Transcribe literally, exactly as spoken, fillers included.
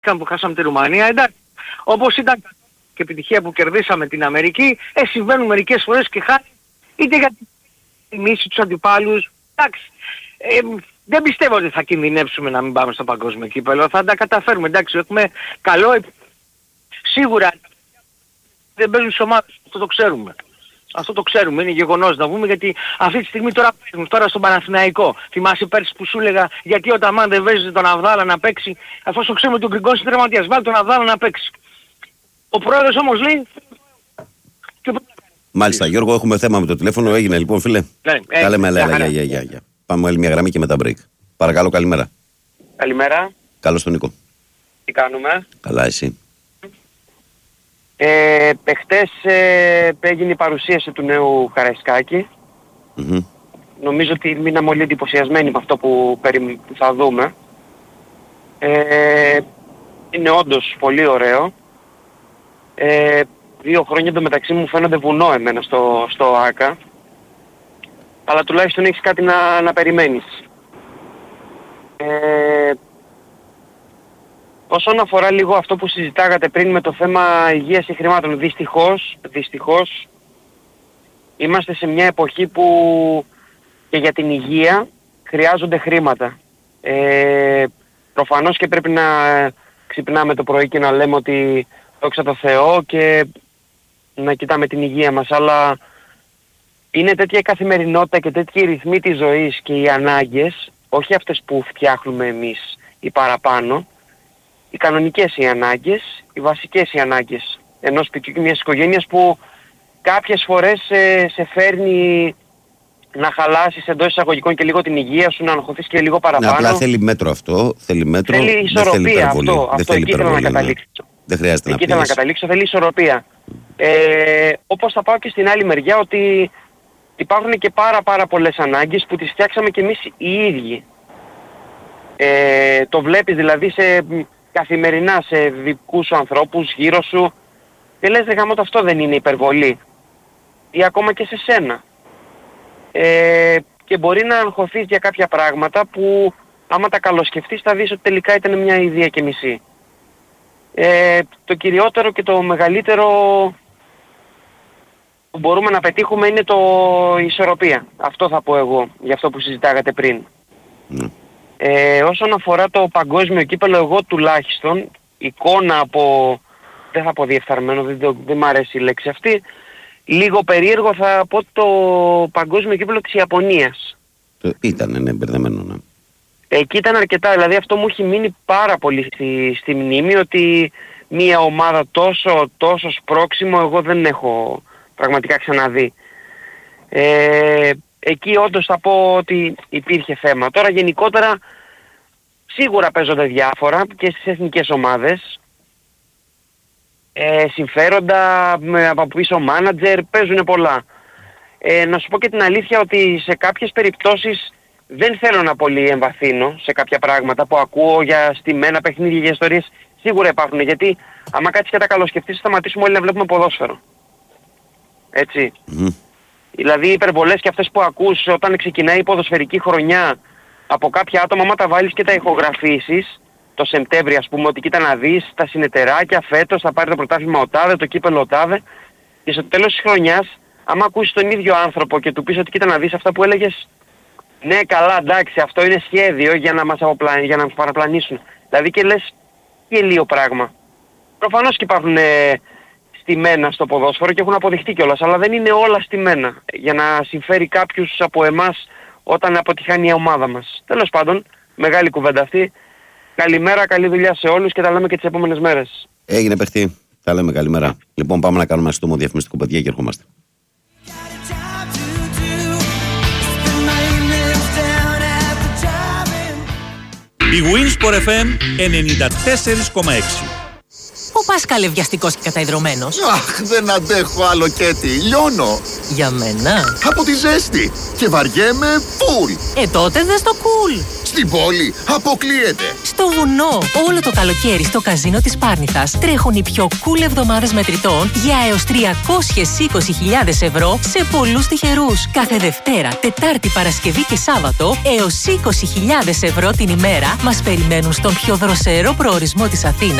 που χάσαμε τη Ρουμανία, εντάξει. Όπως ήταν και επιτυχία που κερδίσαμε την Αμερική, ε, συμβαίνουν μερικές φορές και χάνει είτε για την τιμήση τους αντιπάλους. Εντάξει. Ε, δεν πιστεύω ότι θα κινδυνεύσουμε να μην πάμε στο παγκόσμιο κύπελλο. Θα τα καταφέρουμε. Εντάξει, έχουμε καλό. Σίγουρα δεν παίζουν στις ομάδες. Αυτό το ξέρουμε. Αυτό το ξέρουμε. Είναι γεγονός να πούμε, γιατί αυτή τη στιγμή τώρα παίζουν τώρα στον Παναθηναϊκό. Θυμάσαι πέρσι που σου έλεγα γιατί ο Ταμάν δεν βέζει τον Αβδάλα να παίξει, αφού ξέρουμε ότι ο Γκριγκόνης είναι τερματίας. Βάλει τον Αβδάλα να παίξει. Ο πρόεδρος όμως λέει... Μάλιστα, Γιώργο, έχουμε θέμα με το τηλέφωνο. Έγινε λοιπόν, φίλε. Ναι, τα λέμε, αλλά για, για, για. Πάμε άλλη μια γραμμή και μετά break. Παρακαλώ, καλημέρα. Καλημέρα. Καλώς τον Νίκο. Τι κάνουμε? Καλά, εσύ? Ε, εχθές ε, έγινε η παρουσίαση του νέου Καραϊσκάκη. Mm-hmm. Νομίζω ότι μείναμε όλοι εντυπωσιασμένοι με αυτό που, περι, που θα δούμε. Ε, είναι όντως πολύ ωραίο. Ε, δύο χρόνια εντωμεταξύ μου φαίνονται βουνό εμένα στο, στο ΆΚΑ. Αλλά τουλάχιστον έχεις κάτι να, να περιμένεις. Ε, όσον αφορά λίγο αυτό που συζητάγατε πριν με το θέμα υγείας και χρημάτων, δυστυχώς, δυστυχώς είμαστε σε μια εποχή που και για την υγεία χρειάζονται χρήματα. Ε, προφανώς και πρέπει να ξυπνάμε το πρωί και να λέμε ότι δόξα τω Θεώ και να κοιτάμε την υγεία μας, αλλά είναι τέτοια η καθημερινότητα και τέτοιοι οι ρυθμοί της ζωής και οι ανάγκες, όχι αυτές που φτιάχνουμε εμείς οι παραπάνω, οι κανονικές οι ανάγκες, οι βασικές οι ανάγκες ενός σπιτιού και μιας οικογένειας που κάποιες φορές σε, σε φέρνει να χαλάσεις εντός εισαγωγικών και λίγο την υγεία σου, να αγχωθείς και λίγο παραπάνω. Ναι, απλά θέλει μέτρο αυτό, θέλει μέτρο, θέλει ισορροπία, δεν θέλει υπερβολή. αυτό, δεν αυτό θέλει εκεί ήθελα να καταλήξω. Δεν χρειάζεται εκεί να ήθελα να καταλήξω, θέλει ισορροπία. Ε, όπως θα πάω και στην άλλη μεριά, ότι υπάρχουν και πάρα πάρα πολλές ανάγκες που τις φτιάξαμε και εμείς οι ίδιοι. Ε, το βλέπεις δηλαδή σε, καθημερινά σε δικούς σου ανθρώπους γύρω σου και λες ρε γαμώτο, αυτό δεν είναι υπερβολή. Ή ακόμα και σε σένα. Ε, και μπορεί να αγχωθείς για κάποια πράγματα που άμα τα καλοσκεφτείς θα δεις ότι τελικά ήταν μια ιδέα και μισή. Ε, το κυριότερο και το μεγαλύτερο που μπορούμε να πετύχουμε είναι το η ισορροπία. Αυτό θα πω εγώ, για αυτό που συζητάγατε πριν. Mm. Ε, όσον αφορά το παγκόσμιο κύπελλο, εγώ τουλάχιστον εικόνα από, δεν θα πω διεφθαρμένο, δεν, δεν, δεν μ' αρέσει η λέξη αυτή, λίγο περίεργο θα πω το παγκόσμιο κύπελλο της Ιαπωνίας. Ήτανε, ναι, μπερδεμένο, ναι. Εκεί ήταν αρκετά, δηλαδή αυτό μου έχει μείνει πάρα πολύ στη, στη μνήμη, ότι μια ομάδα τόσο, τόσο σπρόξιμο εγώ δεν έχω πραγματικά ξαναδεί. Ε, εκεί όντως θα πω ότι υπήρχε θέμα. Τώρα γενικότερα σίγουρα παίζονται διάφορα και στις εθνικές ομάδες. Ε, συμφέροντα, με, από πίσω μάνατζερ, παίζουν πολλά. Ε, να σου πω και την αλήθεια ότι σε κάποιες περιπτώσεις δεν θέλω να πολύ εμβαθύνω σε κάποια πράγματα που ακούω για στημένα παιχνίδια, για ιστορίες. Σίγουρα υπάρχουν, γιατί άμα κάτσεις και τα καλοσκεφτείς θα σταματήσουμε όλοι να βλέπουμε ποδόσφαιρο. Έτσι. Mm. Δηλαδή οι υπερβολές και αυτές που ακούς όταν ξεκινάει η ποδοσφαιρική χρονιά από κάποια άτομα, άμα τα βάλεις και τα ηχογραφήσεις το Σεπτέμβρη, ας πούμε, ότι κοίτα να δεις τα συνεταιράκια φέτος θα πάρει το πρωτάθλημα ο τάδε, το κύπελλο ο τάδε, και στο τέλος της χρονιάς άμα ακούσεις τον ίδιο άνθρωπο και του πεις ότι κοίτα να δεις αυτά που έλεγες, ναι καλά εντάξει αυτό είναι σχέδιο για να μας, αποπλα... για να μας παραπλανήσουν. Δηλαδή και λες γελίο πράγμα. Προφανώς και υπάρχουν ε, στημένα στο ποδόσφαιρο και έχουν αποδειχτεί κιόλας, αλλά δεν είναι όλα στημένα για να συμφέρει κάποιους από εμάς όταν αποτυχάνει η ομάδα μας. Τέλος πάντων, μεγάλη κουβέντα αυτή. Καλημέρα, καλή δουλειά σε όλους και τα λέμε και τις επόμενες μέρες. Έγινε παιχτή. Τα λέμε καλημέρα. Λοιπόν, πάμε να κάνουμε ένα σύντομο διαφημιστικό, παιδιά, και ερχόμαστε. Η Winsport εφ εμ ενενήντα τέσσερα κόμμα έξι. Ο Πάσκαλε βιαστικός και καταϊδρωμένος. Αχ, δεν αντέχω άλλο Κέτι, λιώνω. Για μένα. Από τη ζέστη. Και βαριέμαι φουλ. Ε, τότε δες το κουλ. Στην πόλη αποκλείεται. Στο βουνό, όλο το καλοκαίρι στο καζίνο της Πάρνηθας τρέχουν οι πιο cool εβδομάδες μετρητών για έως τριακόσιες είκοσι χιλιάδες ευρώ σε πολλούς τυχερούς. Κάθε Δευτέρα, Τετάρτη, Παρασκευή και Σάββατο έως είκοσι χιλιάδες ευρώ την ημέρα μας περιμένουν στον πιο δροσερό προορισμό της Αθήνας